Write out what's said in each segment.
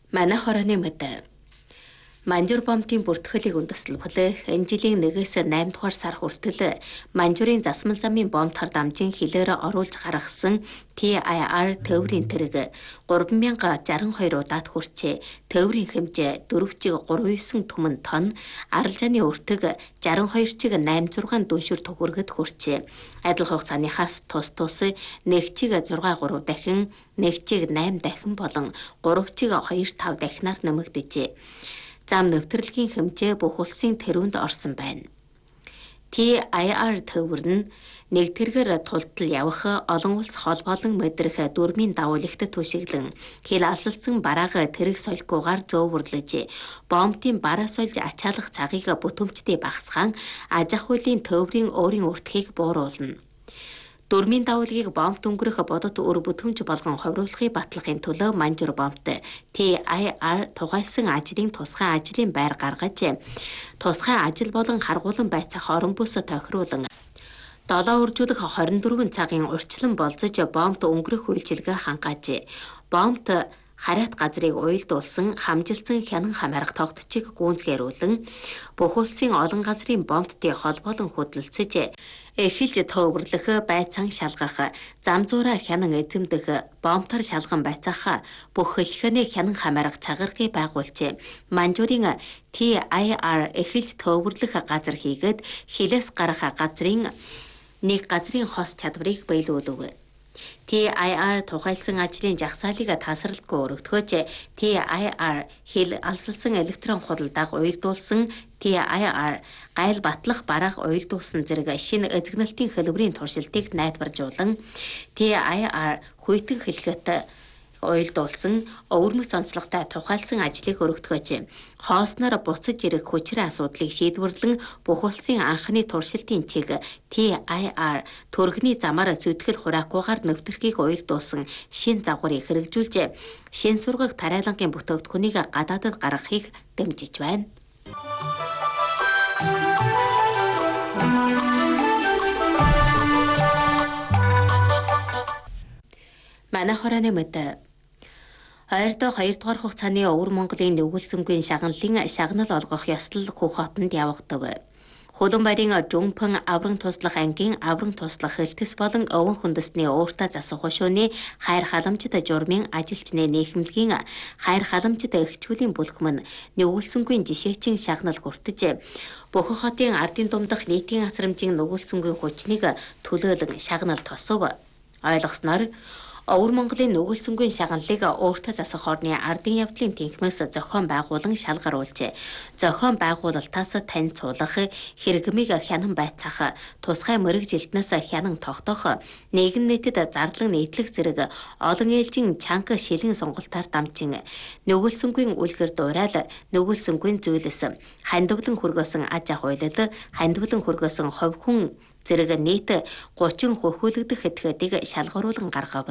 Манай хорооны мэдээ. Манжур бомтын бүртгэлийг үндэслэлбэл энэ жилийн 1-8 дугаар сар хүртэл Манжурын засмал замын бомтхар дамжин хилээр оруулж гаргасан TIR төврийн тэрэг 3062 удаад хүрчээ. Төврийн хэмжээ 4.39 түмэн тонн, аралжааны өртөг 62.86 дүншир төгөргөд хүрчээ. Адил хугацааныхаас тус 1.63 дахин, 1.8 дахин болон 3.25 дахинаар нэмэгдэжээ. Зам нэвтрэлгийн хэмжээ бүх улсын тэрүүнд орсон байна. TIR төвөр нь нэг тэргээр тултал явах олон улс холбоолон мэдрэх дүрмийн давуу ихтэй түшиглэн хил алсалсан барааг тэрэг солихгүйгээр зөөвөрлөж бомбын бараа сольж ачаалах цагийг бүтэмжтэй багасгаан аж ахуйлын төврийн өөрийн өртгийг бууруулна. Дүрмийн давуулгийг бомб өнгөрөх бодот өр бүтэмж болгон ховруулахыг батлахын төлөө Манжур бомбт TIR тугайлсан ажлын тусгай ажлын байр гаргаж тусгай ажил болон харгуулан байцаах орон бүс тохируулан 7 үржүүлэх 24 цагийн урьдчилан болцож бомбт өнгөрөх үйлчилгээ хангаажээ. Бомбт хараат газрыг уйлдуулсан хамжилсан хянан хамаарах тогтчийг гүнзгийрүүлэн бүх улсын олон газрын бомбттой холбоолон хөдөлцөж эхэлж төвөрлөх, байцаан шалгах, зам зуураа хянан эзэмдэх, бомбтар шалган байцаах, бүх хэлхэний хянан хамаарах цагаархыг байгуулжээ. Манжурын TIR эхэлж төвөрлөх газар хийгээд хилээс гарах газрын нэг газрын хос чадварыг биелүүлв. TIR тухайлсан ажлын жагсаалыг тасралтгүй өргөдгөөж TIR хил алсалсан электрон худалдааг уйлдуулсан TIR гайл батлах бараах уйлдуулсан зэрэг шинэ эзэгнэлтийн хэлбэрийн туршилтыг найдваржуулан TIR хүйтэн хэлхэт уйлдуулсан өвөрмөц онцлогтой тухайлсан ажлыг өргөдгөөж хоосноор буцаж ирэх хүчрээ асуудлыг шийдвэрлэн бүх улсын анхны туршилтын чиг TIR төргний замаар зүтгэл хураахгүйгээр нэвтрхийг уйлдуулсан шин загварыг хэрэгжүүлж шин сургах тариалангийн бүтээгдэхүүнийг гадаадд гаргахыг дэмжиж байна. Манай хорооны мэдээ. Ойрдоо 2 дугаар хугацааны Өвөр Монголын нөхөлсөнгийн шагналын шагнал олгох ёслол Хөх хотод явагдав. Хуланбаарын Жумпэн авран туслах ангийн авран туслах хэлтэс болон өвөн хүндэсний өөртөө засах хошууны хайр халамжид журмын ажилчны нийгэмлэгийн хайр халамжид эхчүүлийн бүлгэн нь нөхөлсөнгийн жишээчин шагнал хүртэж бүх хотын ардын думдах нийтийн асрамжийн нөхөлсөнгийн хүчнийг төлөөлөн шагнал тосов. Ойлгосноор Өвөр Монголын нөхөлсөнгийн шагналыг өөртөө засах орны ардын явдлын тэнхмээс зохион байгуулан шалгаруулж, зохион байгуулалтаас танилцуулах, хэрэгмийг хянан байцаах, тусгай мэрэгжилтнээс хянан тогтоох, нийгэм нийтэд зарлан нийтлэх зэрэг олон ээлжийн чанга шилэн сонголтоор дамжин нөхөлсөнгийн үлгэр дуурайл, нөхөлсөнгийн зүйлс, хандивлан хөргөөсөн аж ахуйлал, хандивлан хөргөөсөн хувь хүн зэрэг нийт 30 хөхүүлэгдэх этгээдийг шалгаруулан гаргав.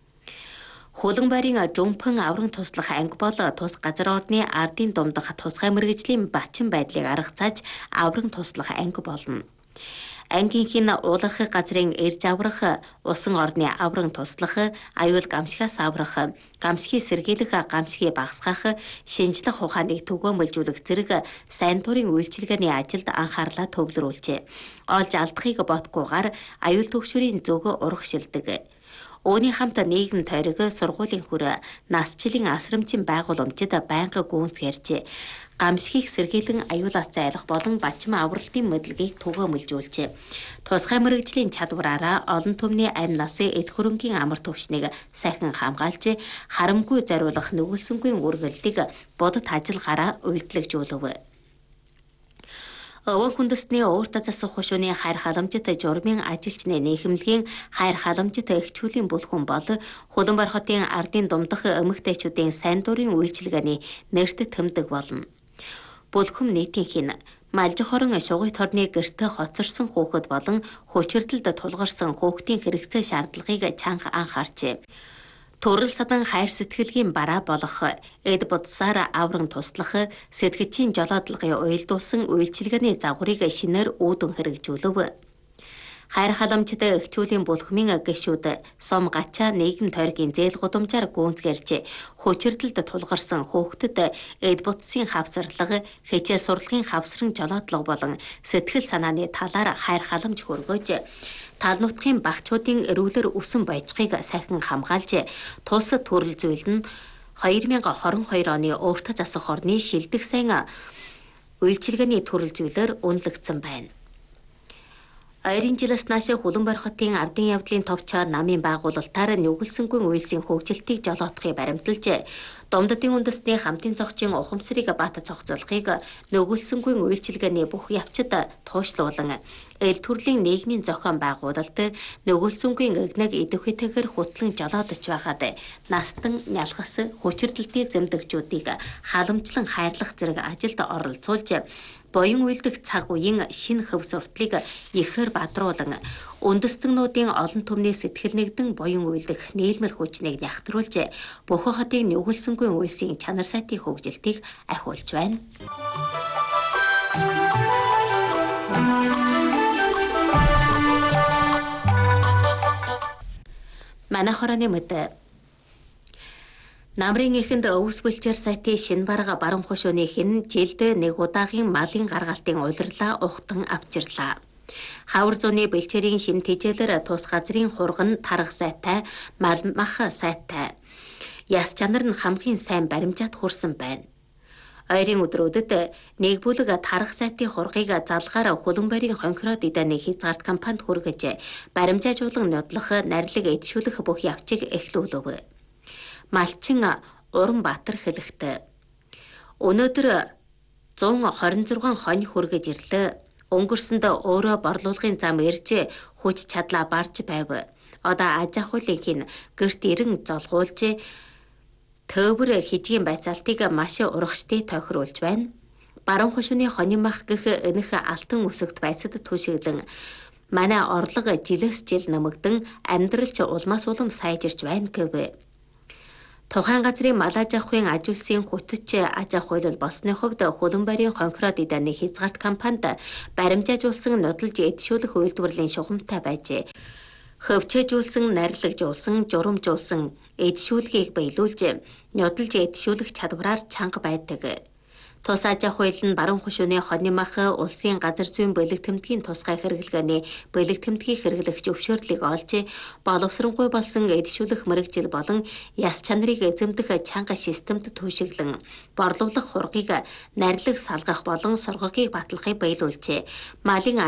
Хуланбаарын Жумпэн авран туслах анги бол тус газар орны ардын думдах тусгай мэргэжлийн бачин байдлыг аргацааж авран туслах анги болно. Ангийнхийн уулархах газрын эрж аврах, усан орны авран туслах, аюул гамшигаас аврах, гамшигыг сэргийлэх, гамшигыг багасгах, шинжлэх ухааныг түгээмэлжүүлэх зэрэг сайн дурын үйлчилгээний ажилд анхаарлаа төвлөрүүлжээ. Олж алдахыг ботгүйгээр аюул төгшөрийн зөв урагшилдэг. Үүний хамт нийгэм тойрог, сургуулийн хүр, насжилын асрамжийн байгууламжид байнга гүнзгийржээ. Гамшигыг сэргийлэн аюулаас зайлах болон бачим авралтын мэдлэгийг түгээмэлжүүлжээ. Тусгай мэргэжлийн чадвараараа олон түмний амь насын эд хөрөнгийн амар төвшнийг сайхан хамгаалж, харамгүй зориулах нөхөлсөнгийн үргэллийг бодит ажиллагаараа үйлдэлжүүлв. Өвөн хүндэсний өөртөө засах хошууны хайр халамжит журмын ажилчны нийгэмлэгийн хайр халамжит эхчүүлийн бүлгэн бол Хуланбар хотын ардын думдах эмэгтэйчүүдийн сайн дурын үйлчилгээний нэрт тэмдэг болно. Бүлгэн нийтийнх нь малжих хорон шугуйт хорны гэрте хоцорсон хүүхэд болон хүчирдэлд тулгарсан хүүхдийн хэрэгцээ шаардлагыг чанга анхаарчээ. Төрөл садан хайр сэтгэлгийн бараа болох эд будсаар авран туслах, сэтгэгчийн жолоодлогын уйлдуулсан үйлчилгээний загварыг шинээр үүдэн хэрэгжүүлв. Хайр халамжтай эхчүүлийн булхмын гишүүд сум гачаа нийгэм тойргийн зээл гудамжаар гүнзгэрч хүчирдэлд тулгарсан хүүхдэд эд бутсын хавсарлага, хичээл сурлагын хавсран жолоодлого болон сэтгэл санааны талаар хайр халамж хөргөөж тал нутгийн багчуудын эрүүлэр үсэн боёжгыг сайхан хамгаалж тусад төрөл зүйл нь 2022 оны өөртөө засах орны шилдэг сайн үйлчилгээний төрөл зүйлээр үнэлэгдсэн байна. Ойрын жилээс нааш Хуланбар хотын ардын явдлын товч намын байгуулалтаар нүгэлсэнгүй үйлсийн хөгжилтийг жолоодохыг баримталж, Домдодын үндэсний хамтын зохицын ухамсарыг бат зохицуулахыг нүгэлсэнгүй үйлчилгээний бүх явцад туушлуулан, эл төрлийн нийгмийн зохион байгуулалт нүгэлсэнгүй игнэг идэвхтэйгээр хөтлөн жолоодож байгаад настан нялхас хүчирдэлтийн зэмдэгчүүдийг халамжлан хайрлах зэрэг ажилд оролцуулж, буян уйлдах цаг үеийн шинэ хөв суртлыг ихээр бадруулан үндэстэгнүүдийн олон түмний сэтгэл нэгдэн буян уйлдах нийлмэл хүчнийг нягтруулж Бохо хотын нүгэлсэнгүй үйлсийн чанар сайтын хөгжилтийг ахиулж байна. Манай хорооны мэд Намрын эхэнд өвс бүлчээр сайтын шинэ барга баруун хошууны хэн жилд нэг удаагийн малын гаргалтын улирлаа ухтан авчирлаа. Хавар зууны бэлчээрийн шим тэжээлэр тус газрын хурган тарах сайтай, мал мах сайтай. Яс чанар нь хамгийн сайн баримжаад хүрсэн байна. Ойрын өдрүүдэд нэг бүлэг тарах сайтын хургыг залгаар Хуланбарын хонхироод идэний хязгаарт компанид хүргэж баримжаажуулан нотлох, нарилэг эдшүүлэх бүх явцыг эхлүүлв. Малчин Уранбаатар хэлэхдээ өнөөдөр 126 хонь хүргэж ирлээ. Өнгөрсөнд өөрөө борлуулгын зам ирж хүч чадлаа барж байв. Одоо аж ахуйлын гэрт ирэн золгуулж төвөр хижгийн байцаалтыг маш урагштай тохируулж байна. Баруун хошууны хонин мах гэх энэх алтан үсэгт байцад түшиглэн манай орлого жилээс жил нэмэгдэн амьдралч улмаас улам сайжирч байна гэв. Тухайн газрын мал аж ахуйн аж улсын хүтч аж ахуйлал болсны хувьд Хуланбарын хонхироод идэний хязгаарт компанид баримжаажуулсан нодолж эдшүүлэх үйлдвэрлэлийн шугамтай байжээ. Хөвчөөжүүлсэн, нарилгажуулсан, журамжуулсан эдшүүлгийг биелүүлж, нодолж эдшүүлэх чадвараар чанга байдаг. Тус аж ахуйл нь баруун хошууны хонин мах улсын газар зүйн бэлэг тэмдгийн тусгай хэрэглгээний бэлэг тэмдгийг хэрэглэх зөвшөөрлийг олж, боловсронгуй болсон эдшүүлэх мэрэгжил болон яс чанарыг эзэмдэх чанга системд түшиглэн, борлуулах хургийг нарилаг салгах болон сургагыг батлахыг биелүүлжээ. Малын